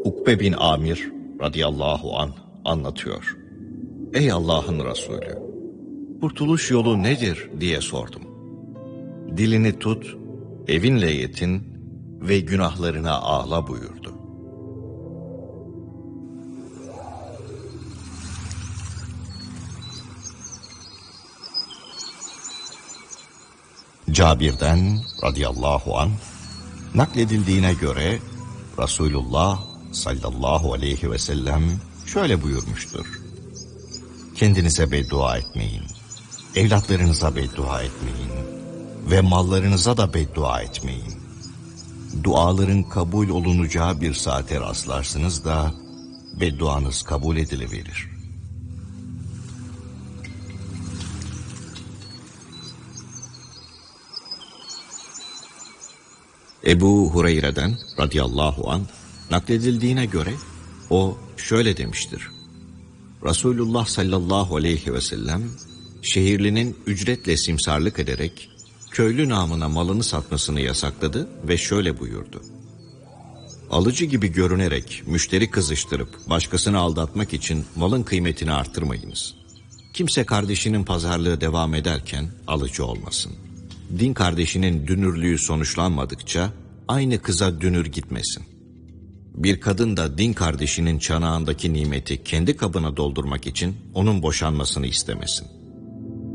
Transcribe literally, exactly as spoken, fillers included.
Ukbe bin Amir radıyallahu an anlatıyor. Ey Allah'ın Resulü, kurtuluş yolu nedir diye sordum. Dilini tut, evinle yetin ve günahlarına ağla buyurdu. Cabir'den radıyallahu anh nakledildiğine göre Resulullah sallallahu aleyhi ve sellem şöyle buyurmuştur. Kendinize beddua etmeyin, evlatlarınıza beddua etmeyin ve mallarınıza da beddua etmeyin. Duaların kabul olunacağı bir saate rastlarsınız da bedduanız kabul edileverir. Ebu Hureyre'den radıyallahu anh nakledildiğine göre o şöyle demiştir. Resulullah sallallahu aleyhi ve sellem şehirlinin ücretle simsarlık ederek köylü namına malını satmasını yasakladı ve şöyle buyurdu. Alıcı gibi görünerek müşteri kızıştırıp başkasını aldatmak için malın kıymetini artırmayınız. Kimse kardeşinin pazarlığı devam ederken alıcı olmasın. Din kardeşinin dünürlüğü sonuçlanmadıkça aynı kıza dünür gitmesin. Bir kadın da din kardeşinin çanağındaki nimeti kendi kabına doldurmak için onun boşanmasını istemesin.